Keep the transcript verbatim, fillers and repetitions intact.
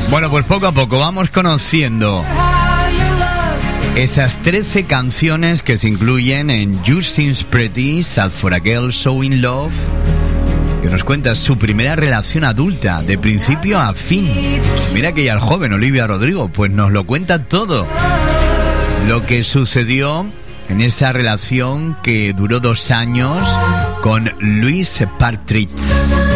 Bueno, pues poco a poco vamos conociendo esas trece canciones que se incluyen en You Seems Pretty, Sad for a Girl So in Love, que nos cuenta su primera relación adulta, de principio a fin. Mira que ya el joven Olivia Rodrigo, pues nos lo cuenta todo. Lo que sucedió en esa relación que duró dos años con Louis Partridge.